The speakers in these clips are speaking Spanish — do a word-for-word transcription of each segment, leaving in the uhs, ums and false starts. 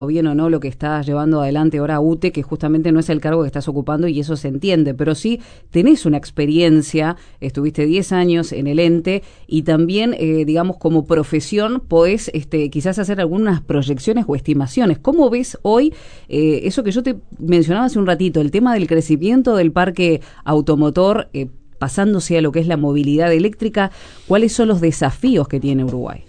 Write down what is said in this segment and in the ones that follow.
bien o no lo que está llevando adelante ahora U T E, que justamente no es el cargo que estás ocupando y eso se entiende, pero sí tenés una experiencia, estuviste diez años en el ente y también, eh, digamos, como profesión podés este, quizás hacer algunas proyecciones o estimaciones. ¿Cómo ves hoy eh, eso que yo te mencionaba hace un ratito, el tema del crecimiento del parque automotor, eh, pasándose a lo que es la movilidad eléctrica? ¿Cuáles son los desafíos que tiene Uruguay?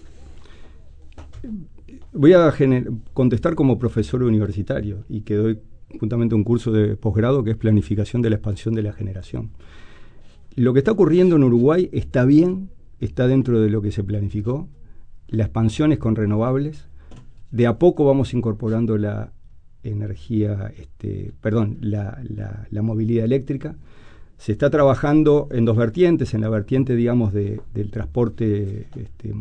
Voy a contestar como profesor universitario y que doy juntamente un curso de posgrado que es planificación de la expansión de la generación. Lo que está ocurriendo en Uruguay está bien, está dentro de lo que se planificó. La expansión es con renovables. De a poco vamos incorporando la energía, este, perdón, la, la, la movilidad eléctrica. Se está trabajando en dos vertientes, en la vertiente, digamos, de, del transporte este,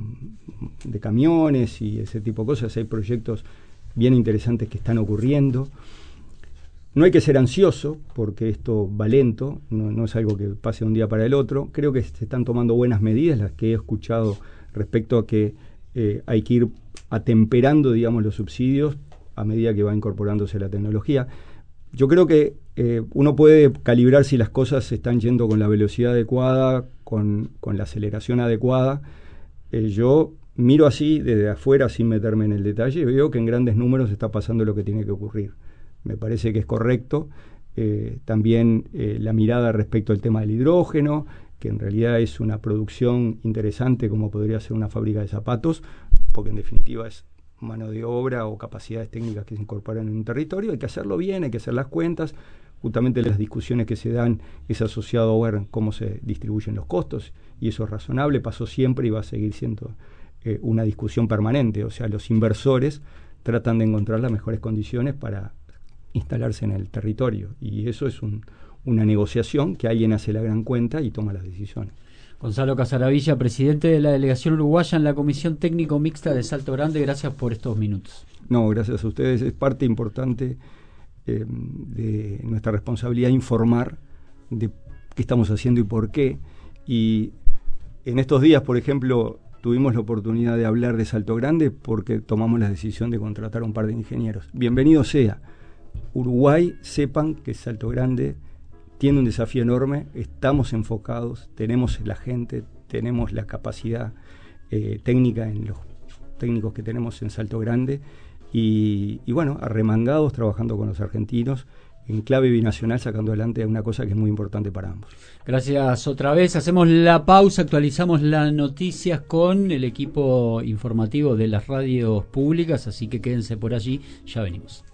de camiones y ese tipo de cosas. Hay proyectos bien interesantes que están ocurriendo. No hay que ser ansioso, porque esto va lento, no, no es algo que pase de un día para el otro. Creo que se están tomando buenas medidas, las que he escuchado respecto a que eh, hay que ir atemperando, digamos, los subsidios a medida que va incorporándose la tecnología. Yo creo que eh, uno puede calibrar si las cosas se están yendo con la velocidad adecuada, con, con la aceleración adecuada. Eh, yo miro así desde afuera sin meterme en el detalle y veo que en grandes números está pasando lo que tiene que ocurrir. Me parece que es correcto. Eh, también eh, la mirada respecto al tema del hidrógeno, que en realidad es una producción interesante como podría ser una fábrica de zapatos, porque en definitiva es mano de obra o capacidades técnicas que se incorporan en un territorio. Hay que hacerlo bien, hay que hacer las cuentas. Justamente las discusiones que se dan es asociado a ver cómo se distribuyen los costos, y eso es razonable, pasó siempre y va a seguir siendo eh, una discusión permanente. O sea, los inversores tratan de encontrar las mejores condiciones para instalarse en el territorio, y eso es un, una negociación que alguien hace la gran cuenta y toma las decisiones. Gonzalo Casaravilla, presidente de la delegación uruguaya en la Comisión Técnico Mixta de Salto Grande, gracias por estos minutos. No, gracias a ustedes. Es parte importante eh, de nuestra responsabilidad informar de qué estamos haciendo y por qué. Y en estos días, por ejemplo, tuvimos la oportunidad de hablar de Salto Grande porque tomamos la decisión de contratar a un par de ingenieros. Bienvenido sea. Uruguay, sepan que Salto Grande tiene un desafío enorme, estamos enfocados, tenemos la gente, tenemos la capacidad eh, técnica en los técnicos que tenemos en Salto Grande y, y bueno, arremangados trabajando con los argentinos en clave binacional, sacando adelante una cosa que es muy importante para ambos. Gracias otra vez, hacemos la pausa, actualizamos las noticias con el equipo informativo de las radios públicas, así que quédense por allí, ya venimos.